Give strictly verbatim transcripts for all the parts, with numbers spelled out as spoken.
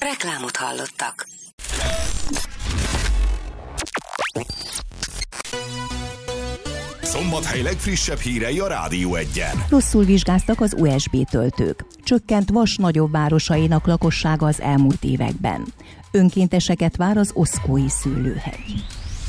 Reklámot hallottak. Szombathely legfrissebb hírei a Rádió Egyen. Rosszul vizsgáztak az u es bé töltők. Csökkent Vas nagyobb városainak lakossága az elmúlt években. Önkénteseket vár az Oszkói szőlőhegy.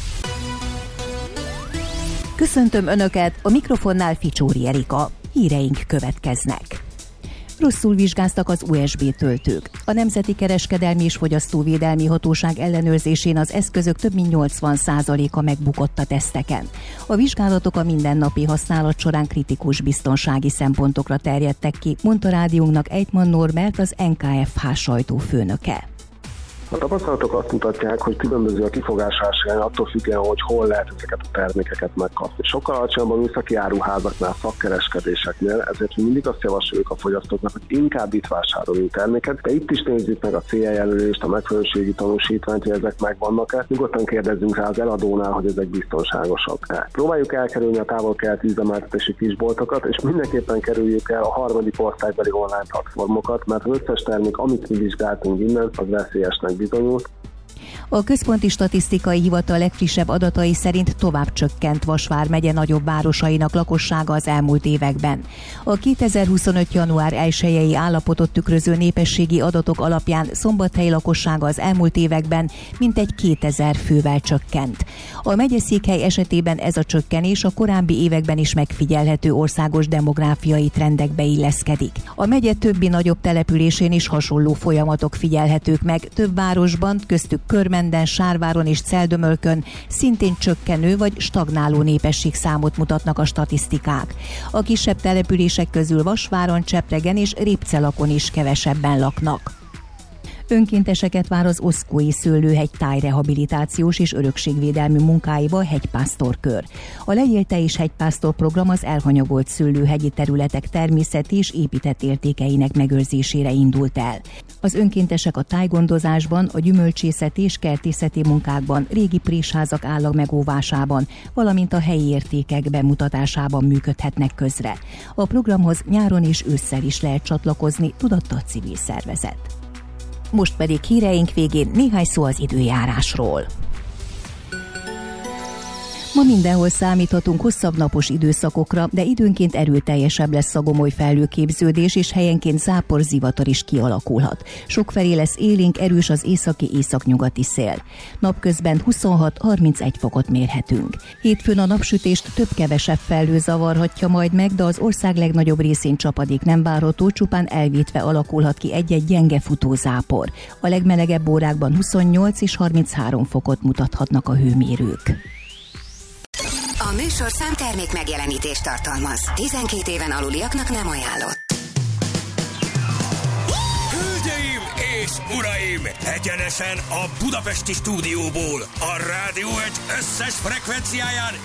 Köszöntöm Önöket, a mikrofonnál Ficsóri Erika. Híreink következnek. Rosszul vizsgáztak az u es bé töltők. A Nemzeti Kereskedelmi és Fogyasztóvédelmi Hatóság ellenőrzésén az eszközök több mint nyolcvan százaléka megbukott a teszteken. A vizsgálatok a mindennapi használat során kritikus biztonsági szempontokra terjedtek ki, mondta rádiónknak Ejtman Norbert, az en ká ef há sajtófőnöke. A tapasztalatok azt mutatják, hogy különböző a kifogásási arány attól függően, hogy hol lehet ezeket a termékeket megkapni. Sokkal alacsonyabban műszaki áruházaknál, szakkereskedéseknél, ezért mi mindig azt javasoljuk a fogyasztóknak, hogy inkább itt vásároljunk terméket, de itt is nézzük meg a céljelölést, a megfelelőségi tanúsítványt, hogy ezek megvannak-e. Nyugodtan kérdezzünk rá az eladónál, hogy ezek biztonságosak-e. Próbáljuk elkerülni a távol-keleti üzemeltetési kisboltokat, és mindenképpen kerüljük el a harmadik országbeli online platformokat, mert az összes termék, amit mi vizsgáltunk innen, az veszélyesnek bizonyult. A Központi Statisztikai Hivatal legfrissebb adatai szerint tovább csökkent Vas vármegye nagyobb városainak lakossága az elmúlt években. A kétezer-huszonöt. január elsejei állapotot tükröző népességi adatok alapján Szombathely lakossága az elmúlt években mintegy kétezer fővel csökkent. A megyeszékhely esetében ez a csökkenés a korábbi években is megfigyelhető országos demográfiai trendekbe illeszkedik. A megye többi nagyobb településén is hasonló folyamatok figyelhetők meg, több városban, köztük Körmenden, Sárváron és Celdömölkön szintén csökkenő vagy stagnáló népességszámot mutatnak a statisztikák. A kisebb települések közül Vasváron, Csepregen és Répcelakon is kevesebben laknak. Önkénteseket vár az Oszkói szőlőhegy tájrehabilitációs és örökségvédelmi munkáiba a hegypásztorkör. A Legyélte és hegypásztor program az elhanyagolt szőlőhegyi területek természeti és épített értékeinek megőrzésére indult el. Az önkéntesek a tájgondozásban, a gyümölcsészeti és kertészeti munkákban, régi présházak állag megóvásában, valamint a helyi értékek bemutatásában működhetnek közre. A programhoz nyáron és ősszel is lehet csatlakozni, tudatta a civil szervezet. Most pedig híreink végén néhány szó az időjárásról. Ma mindenhol számíthatunk hosszabb napos időszakokra, de időnként erőteljesebb lesz a gomoly felhőképződés, és helyenként zápor, zivatar is kialakulhat. Sokfelé lesz élénk, erős az északi északnyugati szél. Napközben huszonhat-harmincegy fokot mérhetünk. Hétfőn a napsütést több-kevesebb felhő zavarhatja majd meg, de az ország legnagyobb részén csapadék nem várható, csupán elvétve alakulhat ki egy-egy gyenge futózápor. A legmelegebb órákban huszonnyolc és harminchárom fokot mutathatnak a hőmérők. A műsorszám termék megjelenítést tartalmaz. tizenkét éven aluliaknak nem ajánlott. Hölgyeim és uraim! Egyenesen a budapesti stúdióból, a Rádió Egy összes frekvenciáján